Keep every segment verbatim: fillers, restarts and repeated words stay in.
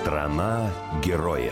Страна героев.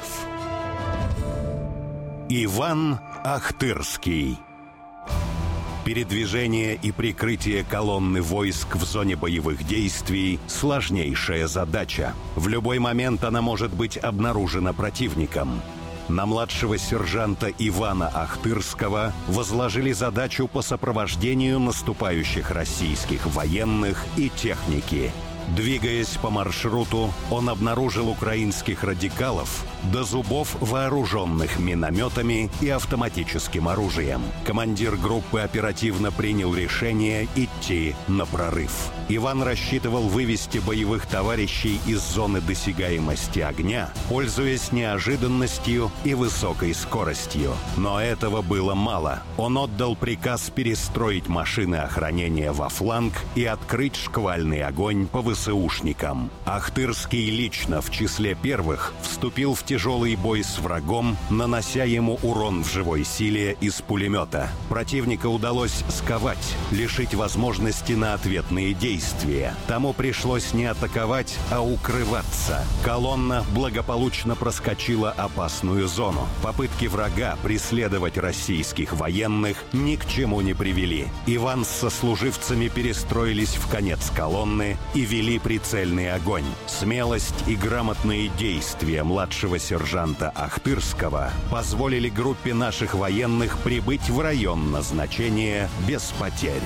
Иван Ахтырский. Передвижение и прикрытие колонны войск в зоне боевых действий – сложнейшая задача. В любой момент она может быть обнаружена противником. На младшего сержанта Ивана Ахтырского возложили задачу по сопровождению наступающих российских военных и техники. Двигаясь по маршруту, он обнаружил украинских радикалов до зубов, вооруженных минометами и автоматическим оружием. Командир группы оперативно принял решение идти на прорыв. Иван рассчитывал вывести боевых товарищей из зоны досягаемости огня, пользуясь неожиданностью и высокой скоростью. Но этого было мало. Он отдал приказ перестроить машины охранения во фланг и открыть шквальный огонь по ВСУшникам. Ахтырский лично в числе первых вступил в тяжелый бой с врагом, нанося ему урон в живой силе из пулемета. Противника удалось сковать, лишить возможности на ответные действия. Тому пришлось не атаковать, а укрываться. Колонна благополучно проскочила опасную зону. Попытки врага преследовать российских военных ни к чему не привели. Иван с сослуживцами перестроились в конец колонны и вели прицельный огонь. Смелость и грамотные действия младшего сержанта Ахтырского позволили группе наших военных прибыть в район назначения без потерь.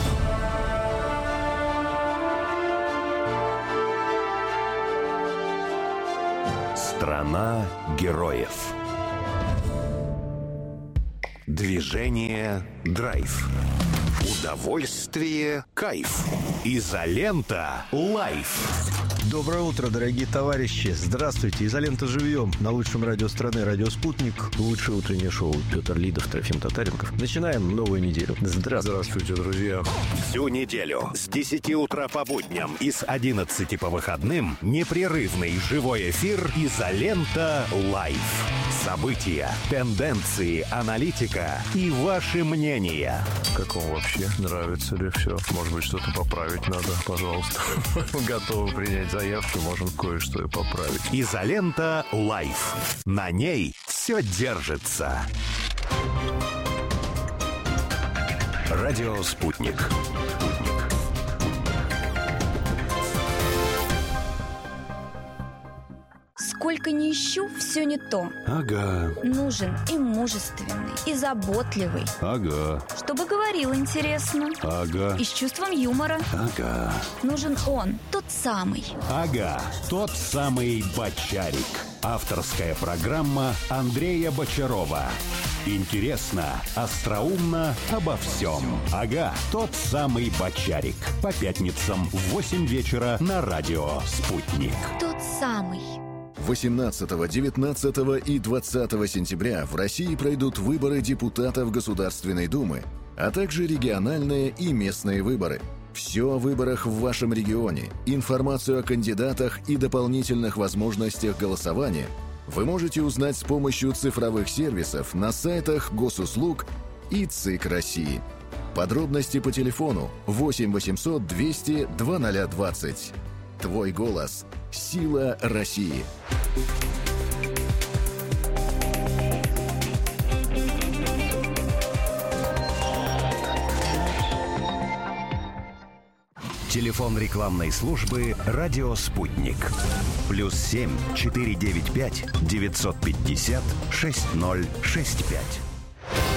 Страна героев. Движение «Драйв». Удовольствие – кайф. Изолента – лайф. Доброе утро, дорогие товарищи. Здравствуйте. Изолента живьем. На лучшем радио страны, радио «Спутник». Лучшее утреннее шоу. Петр Лидов, Трофим Татаренков. Начинаем новую неделю. Здравствуйте. Здравствуйте, друзья. Всю неделю с десяти утра по будням и с одиннадцати по выходным непрерывный живой эфир «Изолента лайф». События, тенденции, аналитика и ваши мнения. Как вам вообще? Нравится ли все? Может быть, что-то поправить надо? Пожалуйста. Готовы принять заявки, можем кое-что и поправить. «Изолента лайф». На ней все держится. Радио «Спутник». Сколько ни ищу, все не то. Ага. Нужен и мужественный, и заботливый. Ага. Чтобы говорил интересно. Ага. И с чувством юмора. Ага. Нужен он, тот самый. Ага, тот самый Бочарик. Авторская программа Андрея Бочарова. Интересно, остроумно, обо всем. Ага, тот самый Бочарик. По пятницам в восемь вечера на радио «Спутник». Тот самый. восемнадцатого, девятнадцатого и двадцатого сентября в России пройдут выборы депутатов Государственной Думы, а также региональные и местные выборы. Все о выборах в вашем регионе, информацию о кандидатах и дополнительных возможностях голосования вы можете узнать с помощью цифровых сервисов на сайтах Госуслуг и ЦИК России. Подробности по телефону восемь восемьсот двести два ноль двадцать. Твой голос – сила России. Телефон рекламной службы «Радио Спутник». Плюс семь четыре девять пять девятьсот пятьдесят шесть ноль шесть пять.